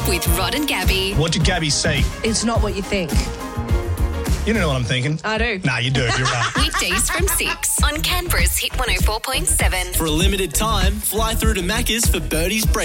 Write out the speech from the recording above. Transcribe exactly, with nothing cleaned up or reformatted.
with Rod and Gabby. What did Gabby say? It's not what you think. You don't know what I'm thinking. I do. Nah, you do. You're right. Weekdays from six on Canberra's Hit one oh four point seven. For a limited time, fly through to Macca's for Birdie's breakfast.